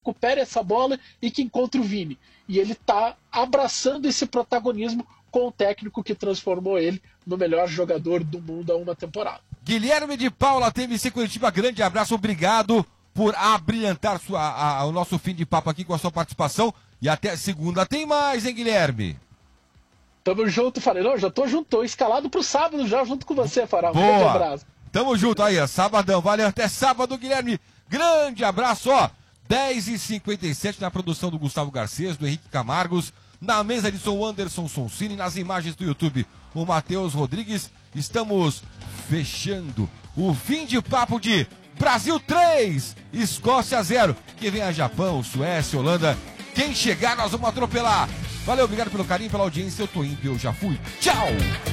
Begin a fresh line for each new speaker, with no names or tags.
recupere essa bola e que encontre o Vini. E ele está abraçando esse protagonismo com o técnico que transformou ele no melhor jogador do mundo há uma temporada.
Guilherme de Paula, TMC Curitiba, grande abraço, obrigado por abrilhantar o nosso fim de papo aqui com a sua participação. E até segunda tem mais, hein, Guilherme?
Tamo junto, Fará. Não, já tô junto, tô escalado pro sábado já junto com você, Fará. Um
Boa.
grande abraço.
Tamo junto aí, ó, sabadão, valeu, até sábado, Guilherme. Grande abraço, ó. 10h57 na produção do Gustavo Garcês, do Henrique Camargos, na mesa de som Anderson Sonsini, nas imagens do YouTube o Matheus Rodrigues. Estamos fechando o fim de papo de Brasil 3, Escócia 0. Que vem a Japão, Suécia, Holanda. Quem chegar nós vamos atropelar. Valeu, obrigado pelo carinho, pela audiência. Eu tô indo, eu já fui. Tchau!